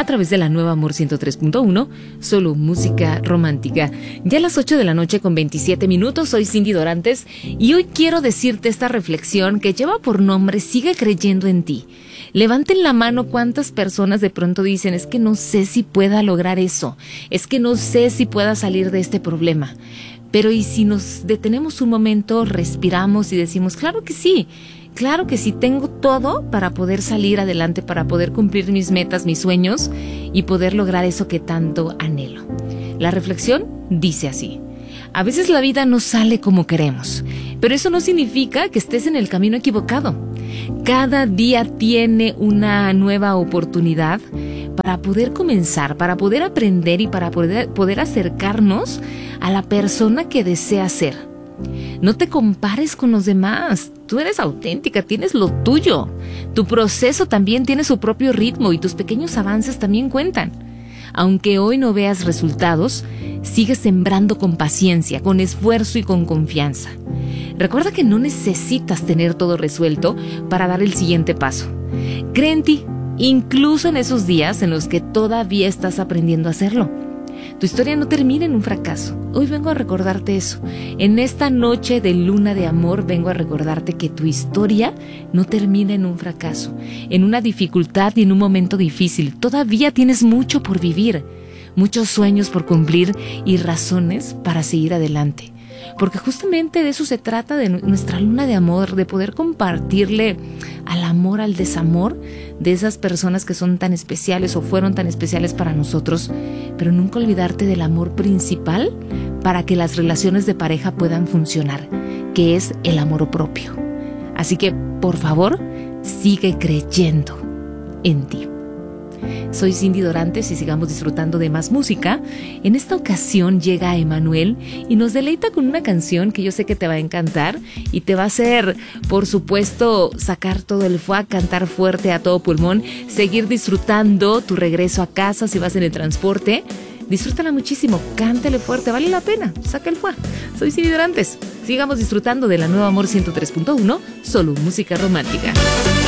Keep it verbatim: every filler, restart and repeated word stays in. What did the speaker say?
a través de la Nueva Amor ciento tres punto uno, solo música romántica. Ya a las ocho de la noche con veintisiete minutos, soy Cindy Dorantes y hoy quiero decirte esta reflexión que lleva por nombre Sigue creyendo en ti. Levanten la mano cuántas personas de pronto dicen, es que no sé si pueda lograr eso, es que no sé si pueda salir de este problema. Pero ¿y si nos detenemos un momento, respiramos y decimos, claro que sí, claro que sí, tengo todo para poder salir adelante, para poder cumplir mis metas, mis sueños y poder lograr eso que tanto anhelo? La reflexión dice así: a veces la vida no sale como queremos, pero eso no significa que estés en el camino equivocado. Cada día tiene una nueva oportunidad para poder comenzar, para poder aprender y para poder, poder acercarnos a la persona que deseas ser. No te compares con los demás. Tú eres auténtica, tienes lo tuyo. Tu proceso también tiene su propio ritmo y tus pequeños avances también cuentan. Aunque hoy no veas resultados, sigue sembrando con paciencia, con esfuerzo y con confianza. Recuerda que no necesitas tener todo resuelto para dar el siguiente paso. Cree en ti, incluso en esos días en los que todavía estás aprendiendo a hacerlo. Tu historia no termina en un fracaso. Hoy vengo a recordarte eso. En esta noche de luna de amor vengo a recordarte que tu historia no termina en un fracaso, en una dificultad y en un momento difícil. Todavía tienes mucho por vivir, muchos sueños por cumplir y razones para seguir adelante. Porque justamente de eso se trata, de nuestra luna de amor, de poder compartirle al amor, al desamor de esas personas que son tan especiales o fueron tan especiales para nosotros, pero nunca olvidarte del amor principal para que las relaciones de pareja puedan funcionar, que es el amor propio. Así que, por favor, sigue creyendo en ti. Soy Cindy Dorantes y sigamos disfrutando de más música. En esta ocasión llega Emanuel y nos deleita con una canción que yo sé que te va a encantar y te va a hacer, por supuesto, sacar todo el fuá, cantar fuerte a todo pulmón, seguir disfrutando tu regreso a casa si vas en el transporte. Disfrútala muchísimo, cántale fuerte, vale la pena, saca el fuá. Soy Cindy Dorantes, sigamos disfrutando de la Nueva Amor ciento tres punto uno, solo música romántica.